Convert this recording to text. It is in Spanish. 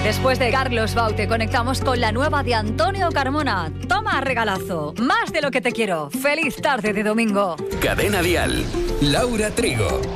Después de Carlos Baute, conectamos con la nueva de Antonio Carmona. Toma regalazo, más de lo que te quiero. Feliz tarde de domingo. Cadena Dial, Laura Trigo.